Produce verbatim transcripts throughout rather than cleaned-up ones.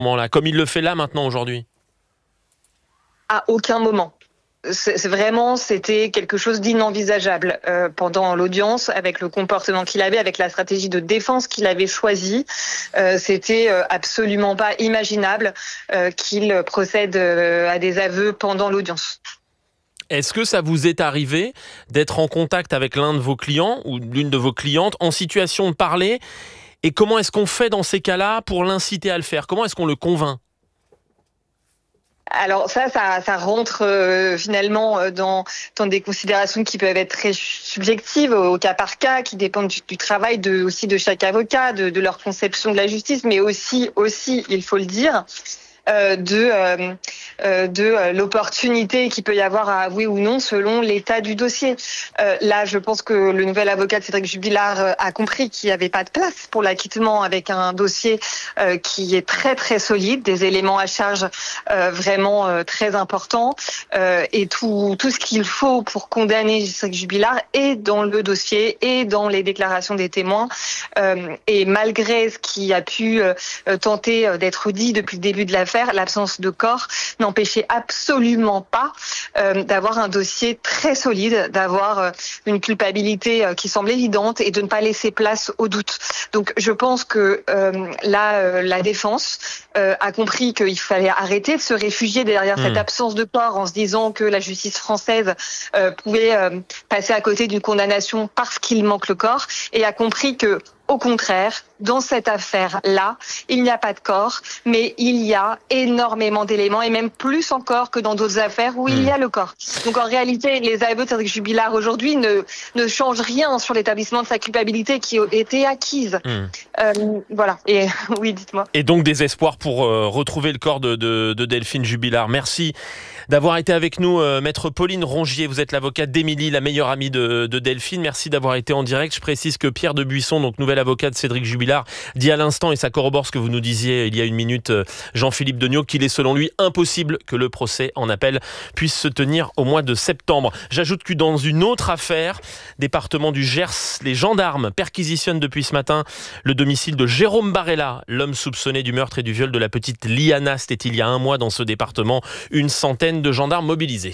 moment-là, comme il le fait là maintenant aujourd'hui? À aucun moment. C'est, c'est vraiment, c'était quelque chose d'inenvisageable euh, pendant l'audience, avec le comportement qu'il avait, avec la stratégie de défense qu'il avait choisie. Euh, c'était euh, absolument pas imaginable euh, qu'il procède euh, à des aveux pendant l'audience. Est-ce que ça vous est arrivé d'être en contact avec l'un de vos clients ou l'une de vos clientes en situation de parler? Et comment est-ce qu'on fait dans ces cas-là pour l'inciter à le faire? Comment est-ce qu'on le convainc? Alors ça, ça, ça rentre euh, finalement euh, dans, dans des considérations qui peuvent être très subjectives, au, au cas par cas, qui dépendent du, du travail de, aussi de chaque avocat, de, de leur conception de la justice, mais aussi, aussi, il faut le dire, euh, de, euh, euh, de euh, l'opportunité qu'il peut y avoir à avouer ou non selon l'état du dossier. Euh, là, je pense que le nouvel avocat de Cédric Jubilard euh, a compris qu'il n'y avait pas de place pour l'acquittement avec un dossier euh, qui est très très solide, des éléments à charge euh, vraiment euh, très importants euh, et tout, tout ce qu'il faut pour condamner Cédric Jubilard est dans le dossier et dans les déclarations des témoins. Euh, et malgré ce qui a pu euh, tenter d'être dit depuis le début de l'affaire, l'absence de corps n'empêchait absolument pas euh, d'avoir un dossier très solide, d'avoir euh, une culpabilité euh, qui semble évidente et de ne pas laisser place au doute. Donc je pense que euh, là, euh, la défense euh, a compris qu'il fallait arrêter de se réfugier derrière mmh. cette absence de corps en se disant que la justice française euh, pouvait euh, passer à côté d'une condamnation parce qu'il manque le corps, et a compris que au contraire, dans cette affaire-là, il n'y a pas de corps, mais il y a énormément d'éléments, et même plus encore que dans d'autres affaires où mmh. il y a le corps. Donc en réalité, les aveux de Cédric Jubilard aujourd'hui ne, ne changent rien sur l'établissement de sa culpabilité qui était acquise. Mmh. Euh, voilà, et oui, dites-moi. Et donc des espoirs pour euh, retrouver le corps de, de, de Delphine Jubilard. Merci d'avoir été avec nous, euh, maître Pauline Rongier. Vous êtes l'avocate d'Émilie, la meilleure amie de, de Delphine. Merci d'avoir été en direct. Je précise que Pierre de Buisson, donc nouvel avocat de Cédric Jubilard, dit à l'instant, et ça corrobore ce que vous nous disiez il y a une minute, Jean-Philippe Degnaud, qu'il est selon lui impossible que le procès en appel puisse se tenir au mois de septembre. J'ajoute que dans une autre affaire, département du Gers, les gendarmes perquisitionnent depuis ce matin le domicile de Jérôme Barella, l'homme soupçonné du meurtre et du viol de la petite Liana. C'était il y a un mois dans ce département. Une centaine de gendarmes mobilisés.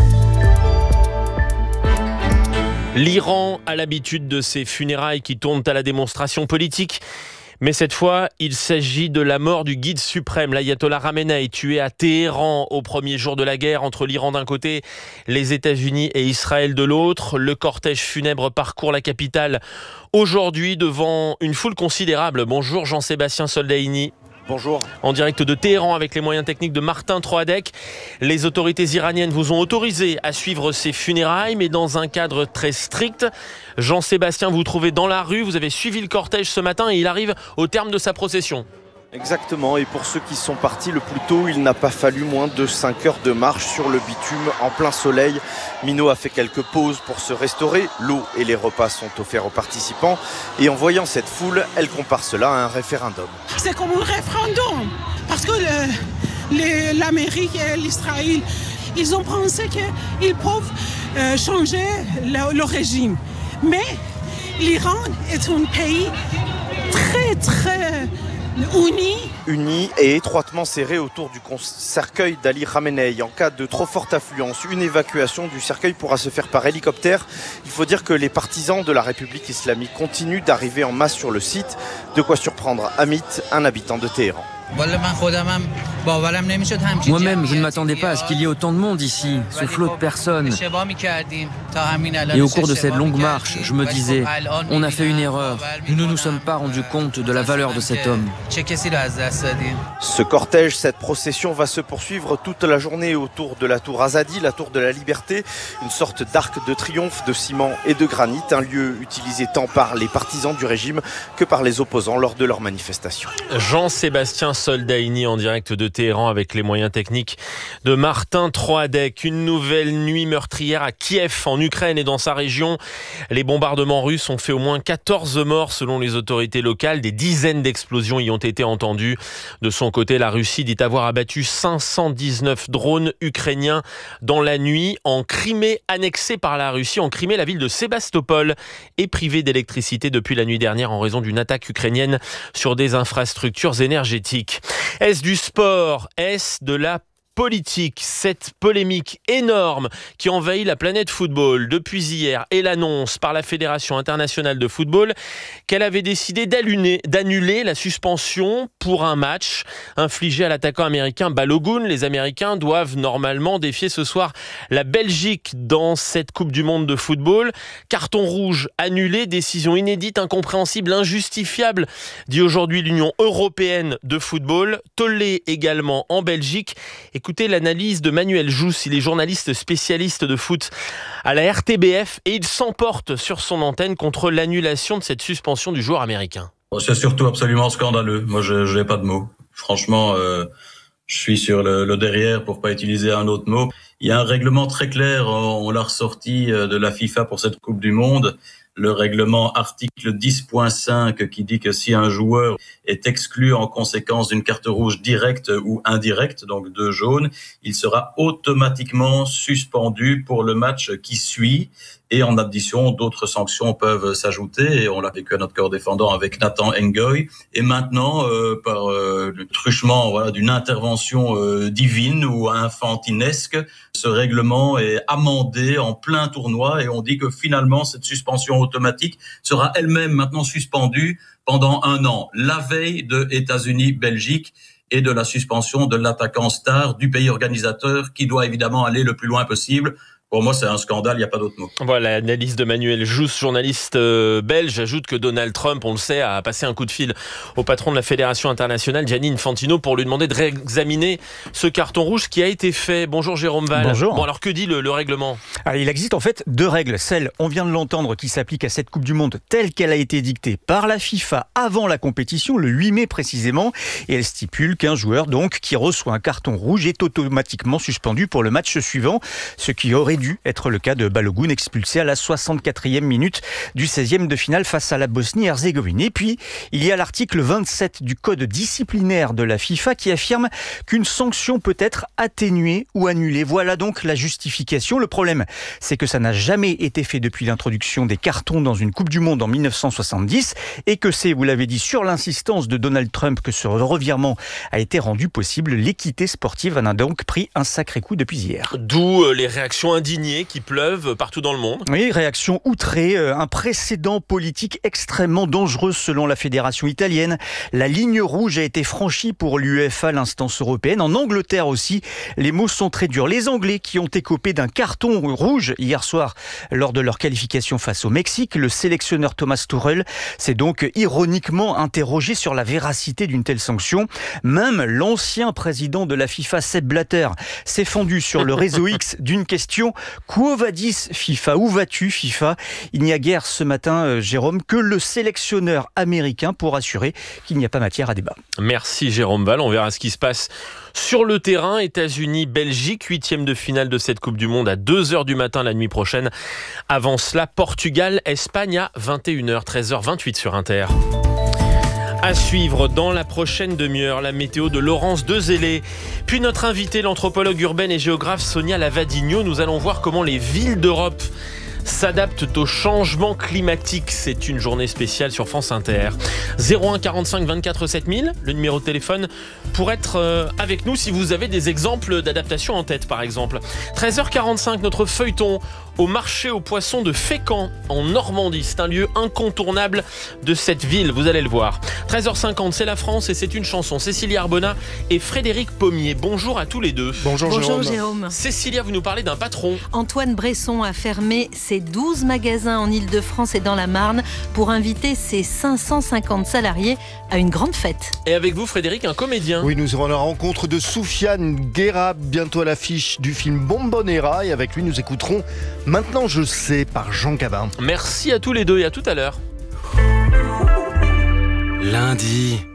L'Iran a l'habitude de ces funérailles qui tournent à la démonstration politique. Mais cette fois, il s'agit de la mort du guide suprême, l'ayatollah Khamenei, tué à Téhéran au premier jour de la guerre entre l'Iran d'un côté, les États-Unis et Israël de l'autre. Le cortège funèbre parcourt la capitale aujourd'hui devant une foule considérable. Bonjour Jean-Sébastien Soldaini. Bonjour. En direct de Téhéran avec les moyens techniques de Martin Troadec. Les autorités iraniennes vous ont autorisé à suivre ces funérailles, mais dans un cadre très strict. Jean-Sébastien, vous vous trouvez dans la rue, vous avez suivi le cortège ce matin et il arrive au terme de sa procession. Exactement, et pour ceux qui sont partis le plus tôt, il n'a pas fallu moins de cinq heures de marche sur le bitume en plein soleil. Minot a fait quelques pauses pour se restaurer, l'eau et les repas sont offerts aux participants, et en voyant cette foule, elle compare cela à un référendum. C'est comme un référendum, parce que le, le, l'Amérique et l'Israël, ils ont pensé qu'ils peuvent euh, changer le, le régime. Mais l'Iran est un pays très très Unis. Unis et étroitement serrés autour du cercueil d'Ali Khamenei. En cas de trop forte affluence, une évacuation du cercueil pourra se faire par hélicoptère. Il faut dire que les partisans de la République islamique continuent d'arriver en masse sur le site. De quoi surprendre Amit, un habitant de Téhéran. Moi-même, je ne m'attendais pas à ce qu'il y ait autant de monde ici, ce flot de personnes. Et au cours de cette longue marche, je me disais, on a fait une erreur. Nous ne nous sommes pas rendus compte de la valeur de cet homme. Ce cortège, cette procession va se poursuivre toute la journée autour de la tour Azadi, la tour de la Liberté, une sorte d'arc de triomphe de ciment et de granit, un lieu utilisé tant par les partisans du régime que par les opposants lors de leurs manifestations. Jean-Sébastien Soldaini en direct de Téhéran avec les moyens techniques de Martin Troadec. Une nouvelle nuit meurtrière à Kiev, en Ukraine et dans sa région. Les bombardements russes ont fait au moins quatorze morts selon les autorités locales. Des dizaines d'explosions y ont été entendues. De son côté, la Russie dit avoir abattu cinq cent dix-neuf drones ukrainiens dans la nuit en Crimée, annexée par la Russie. En Crimée, la ville de Sébastopol est privée d'électricité depuis la nuit dernière en raison d'une attaque ukrainienne sur des infrastructures énergétiques. Est-ce du sport? Est-ce de la politique? Cette polémique énorme qui envahit la planète football depuis hier et l'annonce par la Fédération internationale de football qu'elle avait décidé d'annuler la suspension pour un match infligé à l'attaquant américain Balogun. Les Américains doivent normalement défier ce soir la Belgique dans cette Coupe du Monde de football. Carton rouge annulé, décision inédite, incompréhensible, injustifiable, dit aujourd'hui l'Union européenne de football. Tollé également en Belgique. Écoutez l'analyse de Manuel Jousse, il est journaliste spécialiste de foot à la R T B F et il s'emporte sur son antenne contre l'annulation de cette suspension du joueur américain. C'est surtout absolument scandaleux. Moi, je n'ai pas de mots. Franchement, euh, je suis sur le, le derrière pour pas utiliser un autre mot. Il y a un règlement très clair, on l'a ressorti de la FIFA pour cette Coupe du Monde. Le règlement article dix point cinq qui dit que si un joueur est exclu en conséquence d'une carte rouge directe ou indirecte, donc deux jaunes, il sera automatiquement suspendu pour le match qui suit. Et en addition, d'autres sanctions peuvent s'ajouter. Et on l'a vécu à notre corps défendant avec Nathan Ngoy. Et maintenant, euh, par euh, le truchement voilà, d'une intervention euh, divine ou infantinesque, ce règlement est amendé en plein tournoi. Et on dit que finalement, cette suspension automatique sera elle-même maintenant suspendue pendant un an. La veille de États-Unis-Belgique et de la suspension de l'attaquant star du pays organisateur qui doit évidemment aller le plus loin possible. Pour moi, c'est un scandale, il n'y a pas d'autre mot. Voilà, l'analyse de Manuel Jousse, journaliste euh, belge. J'ajoute que Donald Trump, on le sait, a passé un coup de fil au patron de la Fédération internationale, Gianni Infantino, pour lui demander de réexaminer ce carton rouge qui a été fait. Bonjour Jérôme Val. Bonjour. Bon, alors que dit le, le règlement ? Alors, il existe en fait deux règles. Celle, on vient de l'entendre, qui s'applique à cette Coupe du Monde telle qu'elle a été dictée par la FIFA avant la compétition, le huit mai précisément. Et elle stipule qu'un joueur donc qui reçoit un carton rouge est automatiquement suspendu pour le match suivant, ce qui aurait dû être le cas de Balogun, expulsé à la soixante-quatrième minute du seizième de finale face à la Bosnie-Herzégovine. Et puis, il y a l'article vingt-sept du code disciplinaire de la FIFA qui affirme qu'une sanction peut être atténuée ou annulée. Voilà donc la justification. Le problème, c'est que ça n'a jamais été fait depuis l'introduction des cartons dans une Coupe du Monde en mille neuf cent soixante-dix et que c'est, vous l'avez dit, sur l'insistance de Donald Trump que ce revirement a été rendu possible. L'équité sportive en a donc pris un sacré coup depuis hier. D'où les réactions indignées qui pleuvent partout dans le monde. Oui, réaction outrée, un précédent politique extrêmement dangereux selon la fédération italienne. La ligne rouge a été franchie pour l'UEFA, l'instance européenne. En Angleterre aussi, les mots sont très durs. Les Anglais qui ont écopé d'un carton rouge hier soir lors de leur qualification face au Mexique, le sélectionneur Thomas Tuchel s'est donc ironiquement interrogé sur la véracité d'une telle sanction. Même l'ancien président de la FIFA, Sepp Blatter, s'est fendu sur le réseau X d'une question: Quo vadis FIFA? Où vas-tu FIFA? Il n'y a guère ce matin, euh, Jérôme, que le sélectionneur américain pour assurer qu'il n'y a pas matière à débat. Merci Jérôme Val, on verra ce qui se passe sur le terrain. États-Unis-Belgique, huitième de finale de cette Coupe du Monde à deux heures du matin la nuit prochaine. Avant cela, Portugal-Espagne à vingt et une heures, treize heures vingt-huit sur Inter. À suivre dans la prochaine demi-heure, la météo de Laurence Dezélé. Puis notre invitée, l'anthropologue urbaine et géographe Sonia Lavadigno. Nous allons voir comment les villes d'Europe s'adaptent au changement climatique. C'est une journée spéciale sur France Inter. zéro un quarante-cinq vingt-quatre sept mille, le numéro de téléphone pour être avec nous si vous avez des exemples d'adaptation en tête, par exemple. treize heures quarante-cinq, notre feuilleton au marché aux poissons de Fécamp en Normandie. C'est un lieu incontournable de cette ville, vous allez le voir. treize heures cinquante, c'est la France et c'est une chanson. Cécilia Arbona et Frédéric Pommier. Bonjour à tous les deux. Bonjour, Bonjour Jérôme. Jérôme. Cécilia, vous nous parlez d'un patron. Antoine Bresson a fermé ses douze magasins en Ile-de-France et dans la Marne pour inviter ses cinq cent cinquante salariés à une grande fête. Et avec vous, Frédéric, un comédien. Oui, nous irons à la rencontre de Soufiane Guerra, bientôt à l'affiche du film Bombonera. Et avec lui, nous écouterons Maintenant je sais par Jean Gabin. Merci à tous les deux et à tout à l'heure. Lundi,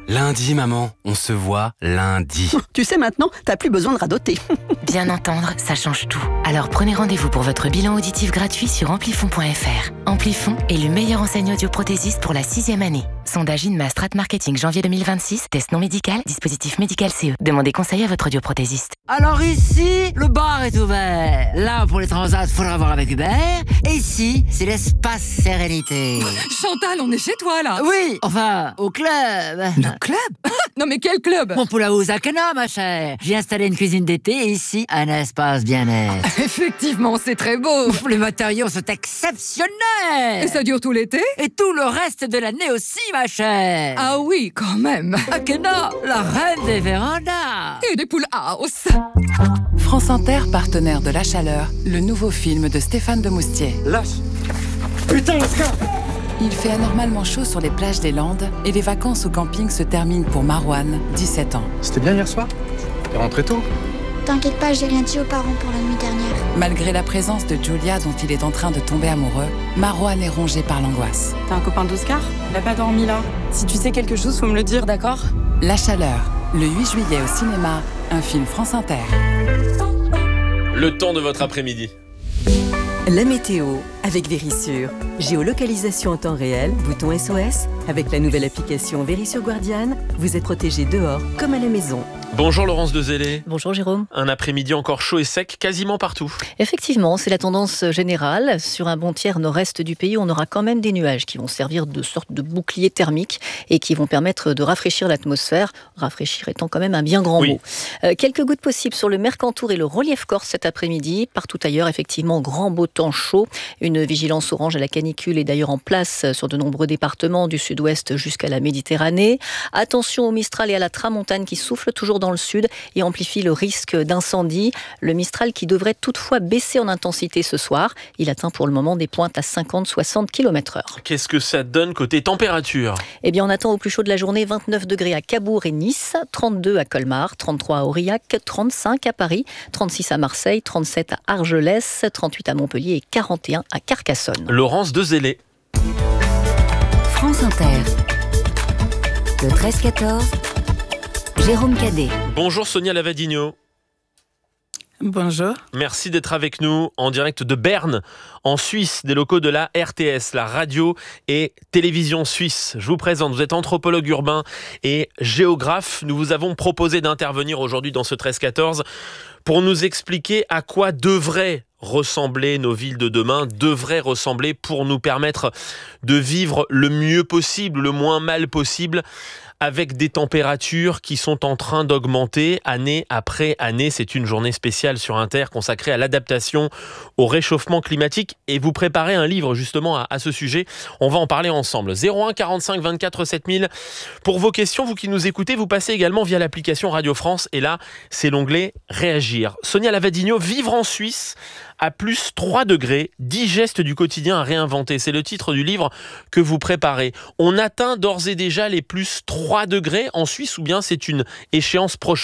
Lundi, maman, on se voit lundi. Tu sais maintenant, t'as plus besoin de radoter. Bien entendre, ça change tout. Alors prenez rendez-vous pour votre bilan auditif gratuit sur amplifon point f r. Amplifon est le meilleur enseignant audioprothésiste pour la sixième année. Sondage INMA Strat Marketing janvier deux mille vingt-six, test non médical, dispositif médical C E. Demandez conseil à votre audioprothésiste. Alors ici, le bar est ouvert. Là, pour les transats, faudra voir avec Hubert. Et ici, c'est l'espace sérénité. Chantal, on est chez toi là. Oui, enfin, au club. Le club? Non mais quel club? Mon Poulaouz à Cana, ma chère. J'ai installé une cuisine d'été et ici, un espace bien-être. Effectivement, c'est très beau. Les matériaux sont exceptionnels. Et ça dure tout l'été? Et tout le reste de l'année aussi, ma chère. Ah oui, quand même. À Cana, la reine des vérandas. Et des poules house. France Inter, partenaire de La Chaleur, le nouveau film de Stéphane de Moustier. Lâche. Putain, Oscar. Il fait anormalement chaud sur les plages des Landes et les vacances au camping se terminent pour Marouane, dix-sept ans. C'était bien hier soir? T'es rentré tôt? T'inquiète pas, j'ai rien dit aux parents pour la nuit dernière. Malgré la présence de Julia dont il est en train de tomber amoureux, Marouane est rongé par l'angoisse. T'es un copain d'Oscar? Il a pas dormi là. Si tu sais quelque chose, faut me le dire, d'accord? La Chaleur, le huit juillet au cinéma, un film France Inter. Le temps de votre après-midi. La météo avec Vérissure. Géolocalisation en temps réel, bouton S O S. Avec la nouvelle application Vérissure Guardian, vous êtes protégé dehors comme à la maison. Bonjour Laurence Dezélé. Bonjour Jérôme. Un après-midi encore chaud et sec quasiment partout. Effectivement, c'est la tendance générale. Sur un bon tiers nord-est du pays, on aura quand même des nuages qui vont servir de sorte de bouclier thermique et qui vont permettre de rafraîchir l'atmosphère. Rafraîchir étant quand même un bien grand oui. mot. Euh, quelques gouttes possibles sur le Mercantour et le relief corse cet après-midi. Partout ailleurs, effectivement, grand beau temps chaud. Une vigilance orange à la canicule est d'ailleurs en place sur de nombreux départements du sud-ouest jusqu'à la Méditerranée. Attention au Mistral et à la tramontane qui soufflent toujours dans le sud et amplifie le risque d'incendie. Le Mistral qui devrait toutefois baisser en intensité ce soir. Il atteint pour le moment des pointes à cinquante à soixante kilomètres heure. Qu'est-ce que ça donne côté température? Eh bien, on attend au plus chaud de la journée vingt-neuf degrés à Cabourg et Nice, trente-deux à Colmar, trente-trois à Aurillac, trente-cinq à Paris, trente-six à Marseille, trente-sept à Argelès, trente-huit à Montpellier et quarante et un à Carcassonne. Laurence Dezélé. France Inter. Le treize quatorze. Jérôme Cadet. Bonjour Sonia Lavadino. Bonjour. Merci d'être avec nous en direct de Berne, en Suisse, des locaux de la R T S, la radio et télévision suisse. Je vous présente, vous êtes anthropologue urbain et géographe. Nous vous avons proposé d'intervenir aujourd'hui dans ce treize quatorze pour nous expliquer à quoi devraient ressembler nos villes de demain, devraient ressembler pour nous permettre de vivre le mieux possible, le moins mal possible, avec des températures qui sont en train d'augmenter année après année. C'est une journée spéciale sur Inter consacrée à l'adaptation au réchauffement climatique. Et vous préparez un livre justement à, à ce sujet. On va en parler ensemble. zéro un quarante-cinq vingt-quatre sept mille. Pour vos questions, vous qui nous écoutez, vous passez également via l'application Radio France. Et là, c'est l'onglet Réagir. Sonia Lavadino, vivre en Suisse à plus trois degrés, dix gestes du quotidien à réinventer. C'est le titre du livre que vous préparez. On atteint d'ores et déjà les plus trois degrés en Suisse ou bien c'est une échéance prochaine ?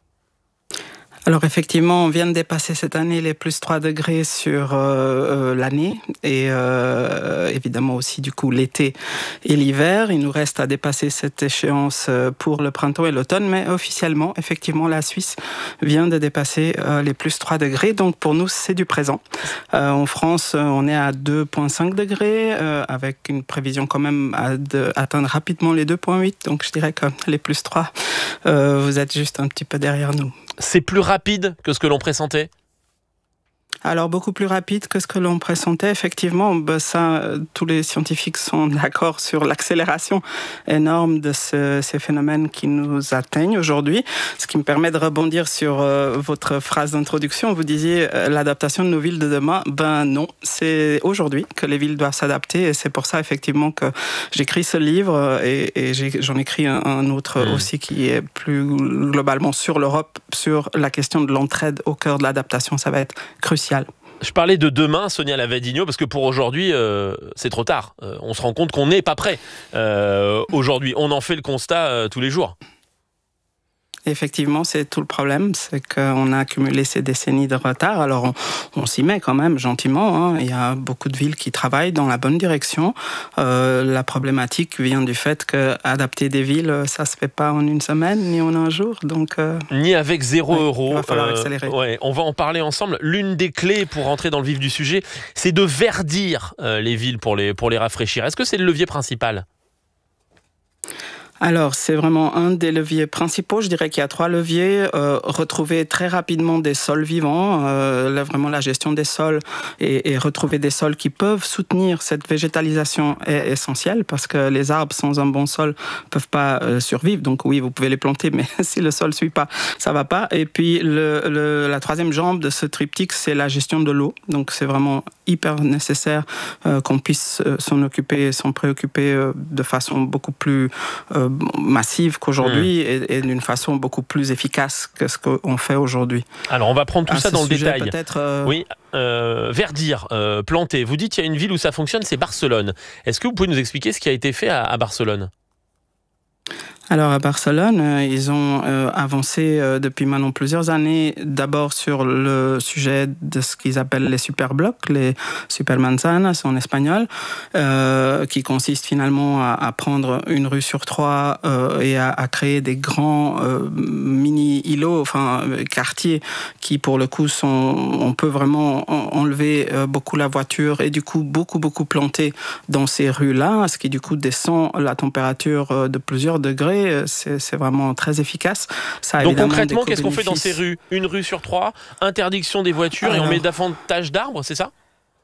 Alors effectivement, on vient de dépasser cette année les plus trois degrés sur euh, euh, l'année et euh, évidemment aussi du coup l'été et l'hiver. Il nous reste à dépasser cette échéance pour le printemps et l'automne, mais officiellement, effectivement, la Suisse vient de dépasser euh, les plus trois degrés. Donc pour nous, c'est du présent. Euh, en France, on est à deux virgule cinq degrés euh, avec une prévision quand même à de, atteindre rapidement les deux virgule huit. Donc je dirais que les plus trois, euh, vous êtes juste un petit peu derrière nous. C'est plus rapide que ce que l'on pressentait ? Alors, beaucoup plus rapide que ce que l'on pressentait. Effectivement, ben ça, tous les scientifiques sont d'accord sur l'accélération énorme de ce, ces phénomènes qui nous atteignent aujourd'hui. Ce qui me permet de rebondir sur euh, votre phrase d'introduction. Vous disiez euh, l'adaptation de nos villes de demain. Ben non, c'est aujourd'hui que les villes doivent s'adapter. Et c'est pour ça, effectivement, que j'écris ce livre. Et, et j'ai, j'en écris un, un autre mmh. aussi qui est plus globalement sur l'Europe, sur la question de l'entraide au cœur de l'adaptation. Ça va être crucial. Je parlais de demain, Sonia Lavadino, parce que pour aujourd'hui, euh, c'est trop tard. Euh, on se rend compte qu'on n'est pas prêt euh, aujourd'hui. On en fait le constat euh, tous les jours. Effectivement, c'est tout le problème, c'est qu'on a accumulé ces décennies de retard. Alors, on, on s'y met quand même gentiment. Hein. Il y a beaucoup de villes qui travaillent dans la bonne direction. Euh, la problématique vient du fait qu'adapter des villes, ça se fait pas en une semaine ni en un jour. Donc, euh, ni avec zéro ouais, euro. Il va falloir euh, accélérer. Ouais, on va en parler ensemble. L'une des clés pour rentrer dans le vif du sujet, c'est de verdir euh, les villes pour les, pour les rafraîchir. Est-ce que c'est le levier principal ? Alors, c'est vraiment un des leviers principaux. Je dirais qu'il y a trois leviers. Euh, retrouver très rapidement des sols vivants, euh, là, vraiment la gestion des sols et, et retrouver des sols qui peuvent soutenir cette végétalisation est essentielle parce que les arbres sans un bon sol peuvent pas euh, survivre. Donc oui, vous pouvez les planter, mais si le sol suit pas, ça va pas. Et puis le, le, la troisième jambe de ce triptyque, c'est la gestion de l'eau. Donc c'est vraiment hyper nécessaire euh, qu'on puisse euh, s'en occuper, s'en préoccuper euh, de façon beaucoup plus euh, massive qu'aujourd'hui mmh. et, et d'une façon beaucoup plus efficace que ce qu'on fait aujourd'hui. Alors on va prendre tout à ça dans le détail. Peut-être, euh... Oui, euh, verdir, euh, planter. Vous dites qu'il y a une ville où ça fonctionne, c'est Barcelone. Est-ce que vous pouvez nous expliquer ce qui a été fait à, à Barcelone ? Alors à Barcelone, euh, ils ont euh, avancé euh, depuis maintenant plusieurs années, d'abord sur le sujet de ce qu'ils appellent les superblocs, les supermanzanas en espagnol, euh, qui consiste finalement à, à prendre une rue sur trois euh, et à, à créer des grands euh, mini-îlots, enfin quartiers qui pour le coup sont, on peut vraiment enlever euh, beaucoup la voiture et du coup beaucoup beaucoup planter dans ces rues-là, ce qui du coup descend la température de plusieurs degrés. C'est, c'est vraiment très efficace. Ça a Donc concrètement, des qu'est-ce qu'on fait dans ces rues ? Une rue sur trois, interdiction des voitures Alors, et on met davantage d'arbres, c'est ça ?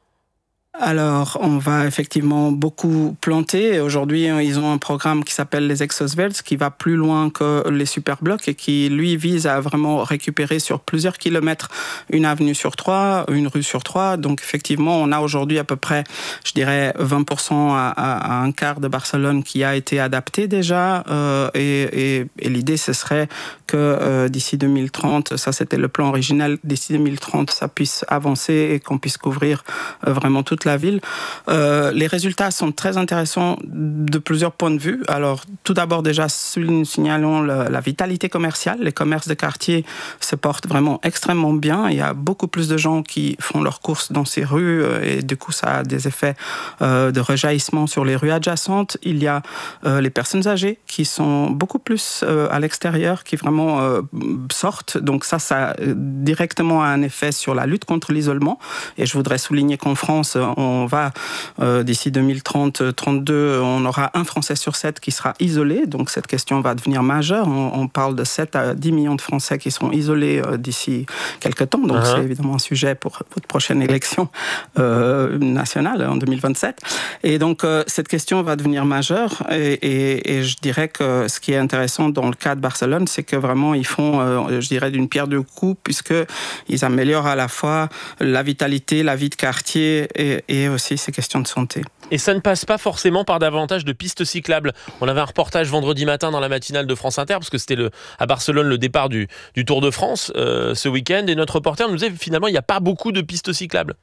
Alors, on va effectivement beaucoup planter. Aujourd'hui, ils ont un programme qui s'appelle les Exosverts, qui va plus loin que les superblocs et qui, lui, vise à vraiment récupérer sur plusieurs kilomètres une avenue sur trois, une rue sur trois. Donc, effectivement, on a aujourd'hui à peu près, je dirais, vingt pour cent à, à, à un quart de Barcelone qui a été adapté déjà. Euh, et, et, et l'idée, ce serait que euh, d'ici deux mille trente, ça c'était le plan original, d'ici deux mille trente, ça puisse avancer et qu'on puisse couvrir euh, vraiment toute la ville. Euh, les résultats sont très intéressants de plusieurs points de vue. Alors, tout d'abord, déjà, signalons la, la vitalité commerciale. Les commerces de quartier se portent vraiment extrêmement bien. Il y a beaucoup plus de gens qui font leurs courses dans ces rues et du coup, ça a des effets euh, de rejaillissement sur les rues adjacentes. Il y a euh, les personnes âgées qui sont beaucoup plus euh, à l'extérieur, qui vraiment euh, sortent. Donc ça, ça a directement un effet sur la lutte contre l'isolement. Et je voudrais souligner qu'en France, on va, euh, d'ici deux mille trente trente-deux, on aura un Français sur sept qui sera isolé. Donc cette question va devenir majeure. On, on parle de sept à dix millions de Français qui seront isolés euh, d'ici quelques temps. Donc uh-huh. c'est évidemment un sujet pour votre prochaine élection euh, nationale en deux mille vingt-sept. Et donc euh, cette question va devenir majeure. Et, et, et je dirais que ce qui est intéressant dans le cas de Barcelone, c'est que vraiment ils font, euh, je dirais, d'une pierre deux coups, puisqu'ils améliorent à la fois la vitalité, la vie de quartier et et aussi ces questions de santé. Et ça ne passe pas forcément par davantage de pistes cyclables. On avait un reportage vendredi matin dans la matinale de France Inter, parce que c'était le, à Barcelone le départ du, du Tour de France euh, ce week-end, et notre reporter nous disait finalement il n'y a pas beaucoup de pistes cyclables.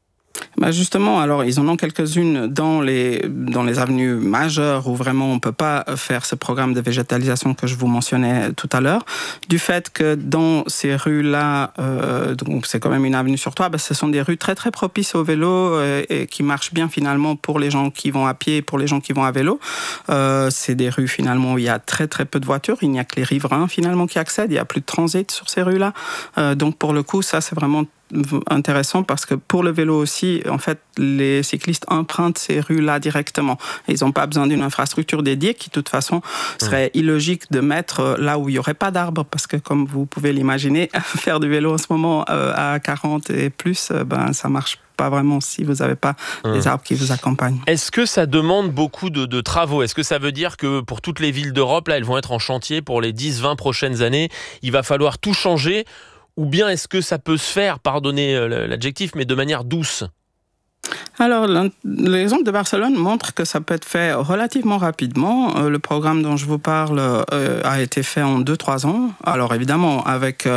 Bah justement, alors ils en ont quelques-unes dans les, dans les avenues majeures où vraiment on ne peut pas faire ce programme de végétalisation que je vous mentionnais tout à l'heure. Du fait que dans ces rues-là, euh, donc c'est quand même une avenue sur trois, bah ce sont des rues très très propices au vélo euh, et qui marchent bien finalement pour les gens qui vont à pied et pour les gens qui vont à vélo. Euh, c'est des rues finalement où il y a très très peu de voitures, il n'y a que les riverains finalement qui accèdent, il n'y a plus de transit sur ces rues-là. Euh, donc pour le coup, ça c'est vraiment intéressant parce que pour le vélo aussi, en fait, les cyclistes empruntent ces rues-là directement. Ils n'ont pas besoin d'une infrastructure dédiée qui, de toute façon, serait mmh. illogique de mettre là où il n'y aurait pas d'arbres parce que, comme vous pouvez l'imaginer, faire du vélo en ce moment euh, à quarante et plus, euh, ben, ça marche pas vraiment si vous n'avez pas mmh. des arbres qui vous accompagnent. Est-ce que ça demande beaucoup de, de travaux ? Est-ce que ça veut dire que pour toutes les villes d'Europe, là, elles vont être en chantier pour les dix vingt prochaines années ? Il va falloir tout changer ? Ou bien est-ce que ça peut se faire, pardonnez l'adjectif, mais de manière douce ? Alors, l'exemple de Barcelone montre que ça peut être fait relativement rapidement. Le programme dont je vous parle a été fait en deux à trois ans. Alors, évidemment, avec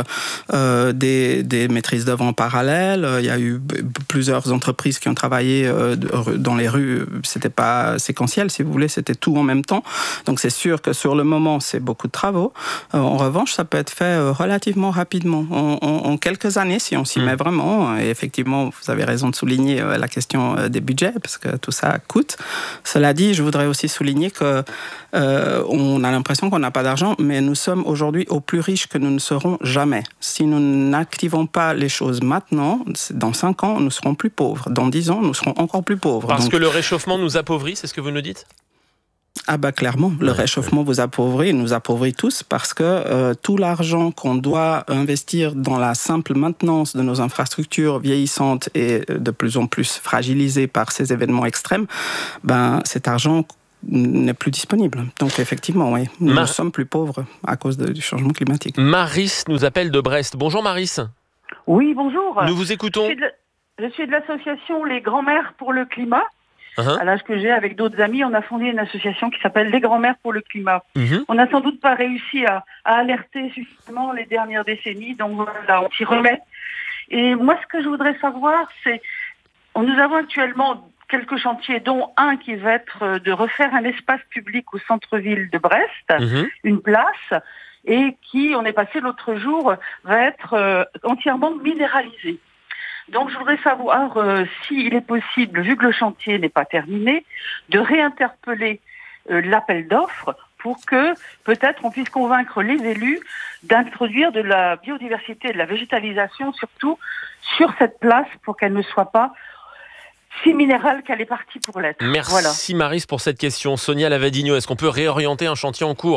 des, des maîtrises d'œuvre en parallèle, il y a eu plusieurs entreprises qui ont travaillé dans les rues. C'était pas séquentiel, si vous voulez, c'était tout en même temps. Donc, c'est sûr que sur le moment, c'est beaucoup de travaux. En revanche, ça peut être fait relativement rapidement. En, en, en quelques années, si on s'y mmh. met vraiment. Et effectivement, vous avez raison de souligner la question des budgets, parce que tout ça coûte. Cela dit, je voudrais aussi souligner que euh, on a l'impression qu'on n'a pas d'argent, mais nous sommes aujourd'hui au plus riches que nous ne serons jamais. Si nous n'activons pas les choses maintenant, dans cinq ans, nous serons plus pauvres. Dans dix ans, nous serons encore plus pauvres. Parce Donc, que le réchauffement nous appauvrit, c'est ce que vous nous dites ? Ah bah clairement, le réchauffement vous appauvrit, nous appauvrit tous, parce que euh, tout l'argent qu'on doit investir dans la simple maintenance de nos infrastructures vieillissantes et de plus en plus fragilisées par ces événements extrêmes, ben cet argent n'est plus disponible. Donc effectivement, oui, nous Mar- sommes plus pauvres à cause de, du changement climatique. Maris nous appelle de Brest. Bonjour Maris. Oui, bonjour. Nous vous écoutons. Je suis de, je suis de l'association Les Grands-Mères pour le Climat. Uh-huh. À l'âge que j'ai, avec d'autres amis, on a fondé une association qui s'appelle Les Grands-Mères pour le Climat. Uh-huh. On n'a sans doute pas réussi à, à alerter suffisamment les dernières décennies, donc voilà, on s'y remet. Et moi, ce que je voudrais savoir, c'est, nous avons actuellement quelques chantiers, dont un qui va être de refaire un espace public au centre-ville de Brest, uh-huh. une place, et qui, on est passé l'autre jour, va être euh, entièrement minéralisé. Donc, je voudrais savoir euh, s'il est possible, vu que le chantier n'est pas terminé, de réinterpeller euh, l'appel d'offres pour que, peut-être, on puisse convaincre les élus d'introduire de la biodiversité et de la végétalisation, surtout sur cette place, pour qu'elle ne soit pas si minérale qu'elle est partie pour l'être. Merci voilà. Maris pour cette question. Sonia Lavadino, est-ce qu'on peut réorienter un chantier en cours ?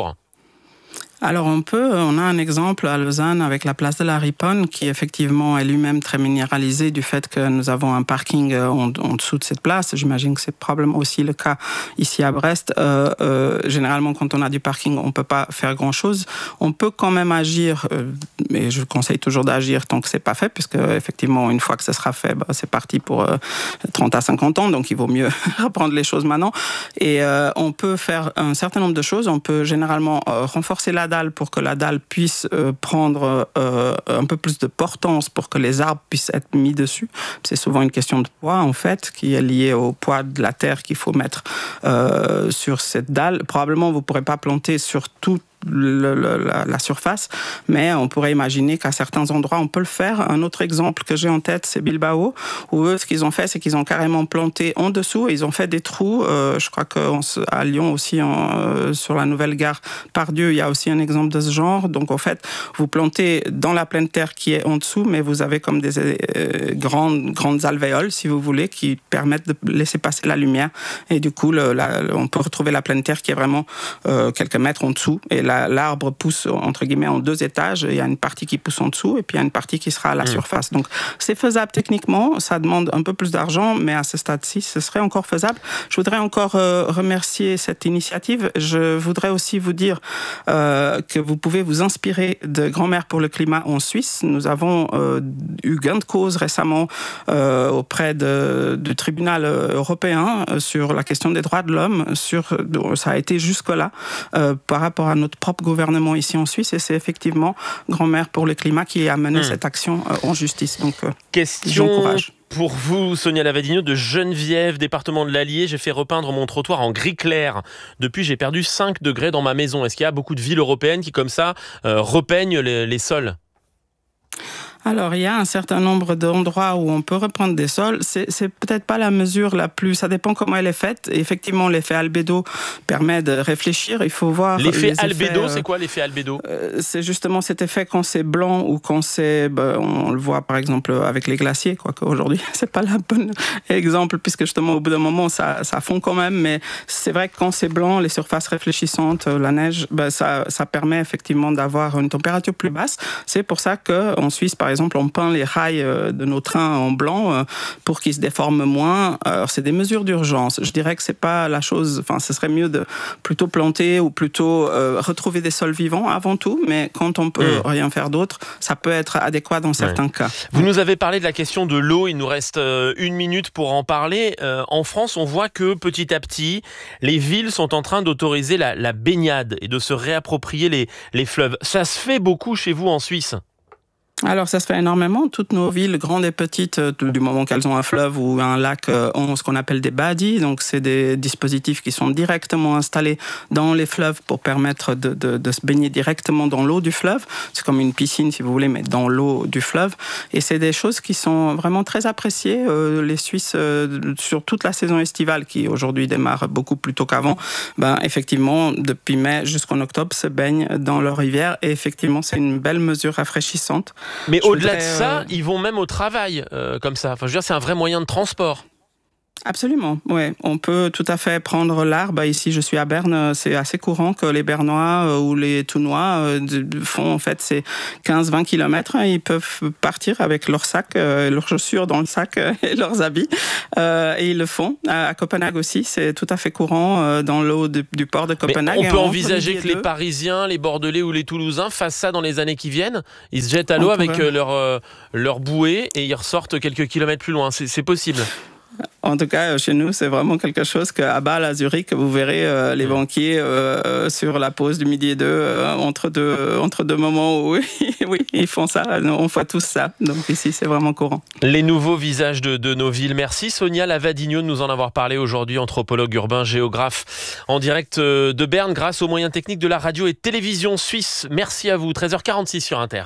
Alors on peut, on a un exemple à Lausanne avec la place de la Riponne qui effectivement est lui-même très minéralisé du fait que nous avons un parking en, en dessous de cette place. J'imagine que c'est probablement aussi le cas ici à Brest. Euh, euh, généralement quand on a du parking, on ne peut pas faire grand-chose. On peut quand même agir, euh, mais je conseille toujours d'agir tant que ce n'est pas fait, puisque effectivement une fois que ce sera fait, bah, c'est parti pour euh, trente à cinquante ans, donc il vaut mieux reprendre les choses maintenant. Et euh, on peut faire un certain nombre de choses. On peut généralement euh, renforcer la dalle pour que la dalle puisse euh, prendre euh, un peu plus de portance pour que les arbres puissent être mis dessus. C'est souvent une question de poids, en fait, qui est liée au poids de la terre qu'il faut mettre euh, sur cette dalle. Probablement, vous ne pourrez pas planter sur tout Le, le, la, la surface, mais on pourrait imaginer qu'à certains endroits, on peut le faire. Un autre exemple que j'ai en tête, c'est Bilbao, où eux, ce qu'ils ont fait, c'est qu'ils ont carrément planté en dessous et ils ont fait des trous. Euh, je crois qu'à Lyon aussi, en, euh, sur la nouvelle gare Pardieu, il y a aussi un exemple de ce genre. Donc, en fait, vous plantez dans la pleine terre qui est en dessous, mais vous avez comme des euh, grandes, grandes alvéoles, si vous voulez, qui permettent de laisser passer la lumière. Et du coup, le, la, on peut retrouver la pleine terre qui est vraiment euh, quelques mètres en dessous. Et là, l'arbre pousse entre guillemets en deux étages. Il y a une partie qui pousse en dessous et puis il y a une partie qui sera à la mmh. surface. Donc c'est faisable techniquement, ça demande un peu plus d'argent, mais à ce stade-ci, ce serait encore faisable. Je voudrais encore euh, remercier cette initiative. Je voudrais aussi vous dire euh, que vous pouvez vous inspirer de Grand-Mère pour le Climat en Suisse. Nous avons euh, eu gain de cause récemment euh, auprès de, du tribunal européen euh, sur la question des droits de l'homme. Sur, ça a été jusque-là euh, par rapport à notre propre gouvernement ici en Suisse, et c'est effectivement Grand-Mère pour le Climat qui a mené mmh. cette action euh, en justice. Donc, euh, question pour vous, Sonia Lavadino, de Geneviève, département de l'Allier. J'ai fait repeindre mon trottoir en gris clair. Depuis, j'ai perdu cinq degrés dans ma maison. Est-ce qu'il y a beaucoup de villes européennes qui, comme ça, euh, repeignent les, les sols ? Alors, il y a un certain nombre d'endroits où on peut reprendre des sols. C'est, c'est peut-être pas la mesure la plus... Ça dépend comment elle est faite. Effectivement, l'effet albédo permet de réfléchir. Il faut voir... L'effet les albédo, effets, euh, c'est quoi l'effet albédo ? euh, C'est justement cet effet quand c'est blanc ou quand c'est... Ben, on le voit par exemple avec les glaciers, quoique aujourd'hui, c'est pas la bonne exemple, puisque justement, au bout d'un moment, ça, ça fond quand même. Mais c'est vrai que quand c'est blanc, les surfaces réfléchissantes, la neige, ben, ça, ça permet effectivement d'avoir une température plus basse. C'est pour ça qu'en Suisse, par exemple, exemple, on peint les rails de nos trains en blanc pour qu'ils se déforment moins. Alors, c'est des mesures d'urgence. Je dirais que c'est pas la chose. Enfin, ce serait mieux de plutôt planter ou plutôt euh, retrouver des sols vivants avant tout. Mais quand on peut mmh. rien faire d'autre, ça peut être adéquat dans certains ouais. cas. Vous nous avez parlé de la question de l'eau. Il nous reste une minute pour en parler. Euh, en France, on voit que petit à petit, les villes sont en train d'autoriser la, la baignade et de se réapproprier les, les fleuves. Ça se fait beaucoup chez vous en Suisse ? Alors, ça se fait énormément. Toutes nos villes, grandes et petites, du moment qu'elles ont un fleuve ou un lac, ont ce qu'on appelle des badis. Donc, c'est des dispositifs qui sont directement installés dans les fleuves pour permettre de, de, de se baigner directement dans l'eau du fleuve. C'est comme une piscine, si vous voulez, mais dans l'eau du fleuve. Et c'est des choses qui sont vraiment très appréciées. Euh, les Suisses, euh, sur toute la saison estivale, qui aujourd'hui démarre beaucoup plus tôt qu'avant, ben, effectivement, depuis mai jusqu'en octobre, se baignent dans leur rivière. Et effectivement, c'est une belle mesure rafraîchissante. Mais je au-delà voudrais, de ça, euh... ils vont même au travail, euh, comme ça. Enfin, je veux dire, c'est un vrai moyen de transport. Absolument, oui. On peut tout à fait prendre l'art. Bah, ici, je suis à Berne. C'est assez courant que les Bernois euh, ou les Tounois euh, font en fait ces quinze à vingt kilomètres. Hein. Ils peuvent partir avec leur sac, euh, leurs chaussures dans le sac euh, et leurs habits. Euh, et ils le font. À, à Copenhague aussi, c'est tout à fait courant euh, dans l'eau de, du port de Copenhague. Mais on peut envisager que les Parisiens, les Bordelais ou les Toulousains fassent ça dans les années qui viennent. Ils se jettent à l'eau on avec pourrait... leur, euh, leur bouée et ils ressortent quelques kilomètres plus loin. C'est, c'est possible. En tout cas, chez nous, c'est vraiment quelque chose qu'à Bâle, à Zurich, vous verrez euh, les banquiers euh, sur la pause du midi et deux, euh, entre, deux, entre deux moments où oui, ils font ça. On fait tous ça. Donc ici, c'est vraiment courant. Les nouveaux visages de, de nos villes. Merci Sonia Lavadigno de nous en avoir parlé aujourd'hui, anthropologue urbain, géographe, en direct de Berne, grâce aux moyens techniques de la radio et télévision suisse. Merci à vous. treize heures quarante-six sur Inter.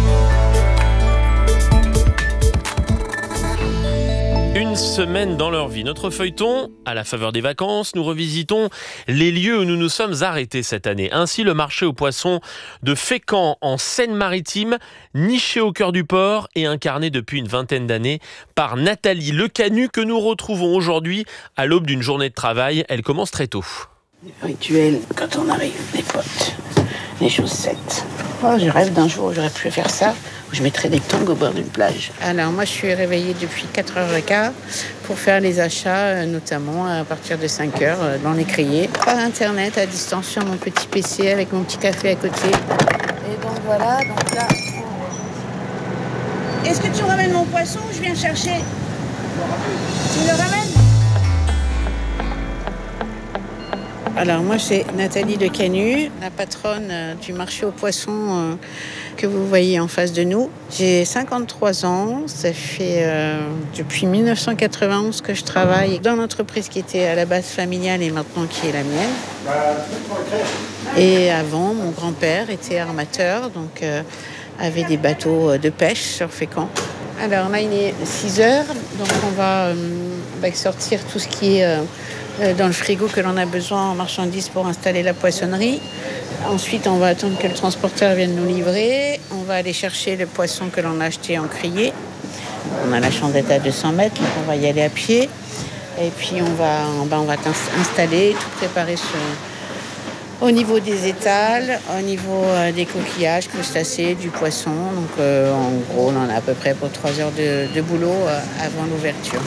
Une semaine dans leur vie. Notre feuilleton, à la faveur des vacances, nous revisitons les lieux où nous nous sommes arrêtés cette année. Ainsi, le marché aux poissons de Fécamp en Seine-Maritime, niché au cœur du port et incarné depuis une vingtaine d'années par Nathalie Lecanu, que nous retrouvons aujourd'hui à l'aube d'une journée de travail. Elle commence très tôt. Rituel quand on arrive, les potes, les chaussettes. Oh, je rêve d'un jour où j'aurais pu faire ça. Je mettrais des tongs au bord d'une plage. Alors moi je suis réveillée depuis quatre heures quinze pour faire les achats, notamment à partir de cinq heures dans les criers. Par internet, à distance sur mon petit P C avec mon petit café à côté. Et donc voilà, donc là... Est-ce que tu ramènes mon poisson ou je viens chercher? Tu le ramènes? Alors moi c'est Nathalie Lecanu, la patronne du marché aux poissons que vous voyez en face de nous. J'ai cinquante-trois ans, ça fait euh, depuis dix-neuf cent quatre-vingt-onze que je travaille dans l'entreprise qui était à la base familiale et maintenant qui est la mienne. Et avant, mon grand-père était armateur, donc euh, avait des bateaux de pêche sur Fécamp. Alors là il est six heures, donc on va, euh, on va sortir tout ce qui est... Euh, dans le frigo que l'on a besoin en marchandises pour installer la poissonnerie. Ensuite, on va attendre que le transporteur vienne nous livrer. On va aller chercher le poisson que l'on a acheté en criée. On a la chandette à deux cents mètres, donc on va y aller à pied. Et puis, on va, ben, on va installer, tout préparer ce, au niveau des étals, au niveau euh, des coquillages, crustacés, du poisson. Donc, euh, en gros, on en a à peu près pour trois heures de, de boulot euh, avant l'ouverture.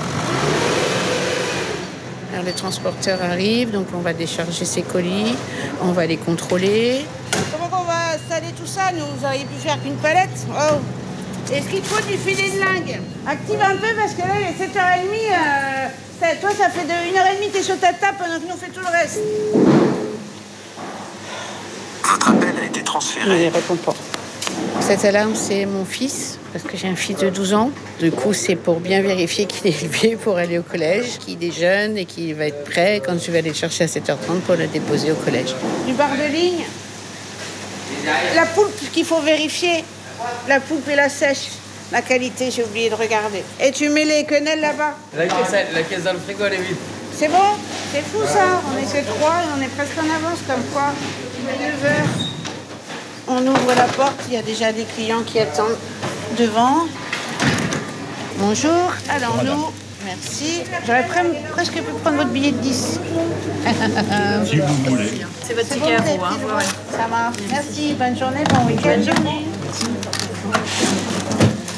Alors, les transporteurs arrivent, donc on va décharger ces colis, on va les contrôler. Comment on va installer tout ça? Nous, vous auriez pu faire qu'une palette. Oh. Est-ce qu'il faut du filet de lingue? Active un peu parce que là, il est sept heures trente. Euh, ça, toi, ça fait de une heure trente, t'es sur ta table pendant que nous, on fait tout le reste. Votre appel a été transféré. Je ne réponds pas. Cette alarme, c'est mon fils, parce que j'ai un fils de douze ans. Du coup, c'est pour bien vérifier qu'il est élevé pour aller au collège, qu'il est jeune et qu'il va être prêt quand je vais aller le chercher à sept heures trente pour le déposer au collège. Du bar de ligne. La poulpe qu'il faut vérifier. La poulpe et la sèche. La qualité, j'ai oublié de regarder. Et tu mets les quenelles là-bas. La caisse, la caisse dans le frigo, elle est vide. C'est bon? C'est fou ça. On est que trois et on est presque en avance comme quoi. neuf heures. On ouvre la porte, il y a déjà des clients qui attendent devant. Bonjour, alors voilà. Nous, merci. J'aurais pre- presque pu prendre votre billet de dix. Si vous voulez. C'est votre ticket à vous, hein. Ouais. Ça marche. Merci, bonne journée, bon week-end. Bonne journée.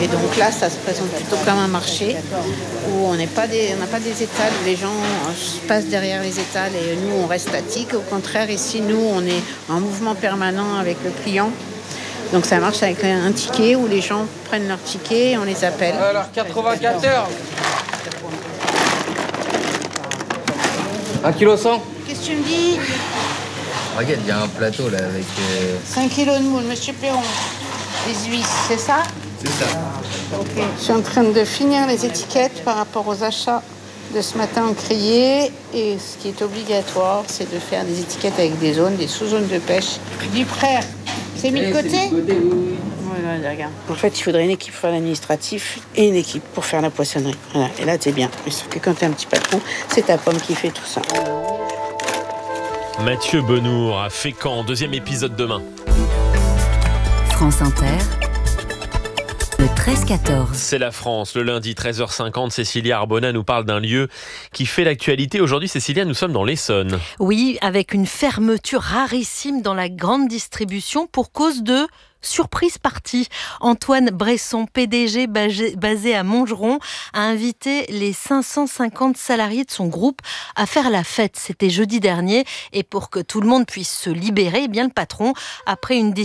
Et donc là, ça se présente plutôt comme un marché où on n'est pas des, on n'a pas des étals où les gens passent derrière les étals et nous, on reste statique. Au contraire, ici, nous, on est en mouvement permanent avec le client. Donc ça marche avec un ticket où les gens prennent leur ticket et on les appelle. Alors, quatre-vingt-quatorze. un kilo cent. Qu'est-ce que tu me dis? Regarde, il y a un plateau là avec... Euh... cinq kilos de moules, monsieur Perron. Les huit, c'est ça? C'est ça. Ok. Je suis en train de finir les étiquettes par rapport aux achats de ce matin en crié. Et ce qui est obligatoire, c'est de faire des étiquettes avec des zones, des sous-zones de pêche. Du frère, c'est mis de côté? C'est mis de côté, oui, oui. Voilà, regarde. En fait, il faudrait une équipe pour faire l'administratif et une équipe pour faire la poissonnerie. Voilà. Et là, t'es bien. Mais sauf que quand t'es un petit patron, c'est ta pomme qui fait tout ça. Mathieu Benour à Fécamp, deuxième épisode demain. France Inter, le treize quatorze. C'est la France, le lundi treize heures cinquante, Cécilia Arbona nous parle d'un lieu qui fait l'actualité. Aujourd'hui, Cécilia, nous sommes dans l'Essonne. Oui, avec une fermeture rarissime dans la grande distribution pour cause de... surprise partie. Antoine Bresson, P D G basé à Montgeron, a invité les cinq cent cinquante salariés de son groupe à faire la fête. C'était jeudi dernier. Et pour que tout le monde puisse se libérer, eh bien le patron, après une décision